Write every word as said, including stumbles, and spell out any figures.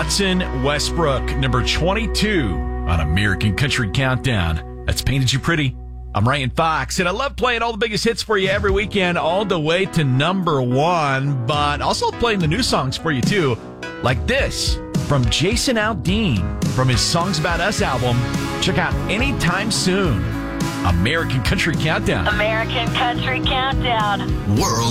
Watson Westbrook, number twenty-two on American Country Countdown. That's Painted You Pretty. I'm Ryan Fox, and I love playing all the biggest hits for you every weekend, all the way to number one, but also playing the new songs for you, too, like this from Jason Aldean from his Songs About Us album. Check out Anytime Soon. American Country Countdown. American Country Countdown. World